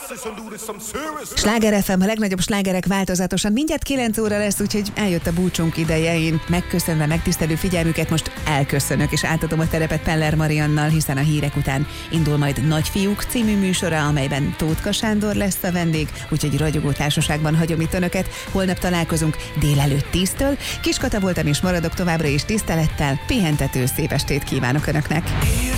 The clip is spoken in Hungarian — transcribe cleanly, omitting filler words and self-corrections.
Sláger FM, a legnagyobb slágerek változatosan. Mindjárt 9 óra lesz, úgyhogy eljött a búcsunk ideje. Én megköszönve megtisztelő figyelmüket most elköszönök, és átadom a terepet Peller Mariannal, hiszen a hírek után indul majd Nagyfiúk című műsora, amelyben Tótka Sándor lesz a vendég, úgyhogy ragyogó társaságban hagyom itt önöket. Holnap találkozunk délelőtt 10-től. Kis Kata voltam és maradok továbbra is tisztelettel. Pihentető szép estét kívánok önöknek.